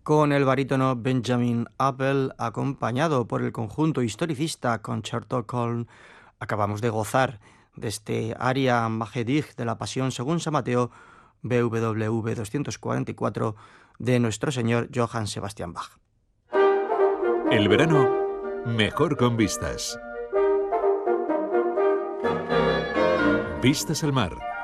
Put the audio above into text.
con el barítono Benjamin Appel, acompañado por el conjunto historicista Concerto Köln. Acabamos de gozar de este aria Magedig de la Pasión según San Mateo, BWV 244, de nuestro señor Johann Sebastian Bach. El verano, mejor con vistas. Vistas al mar.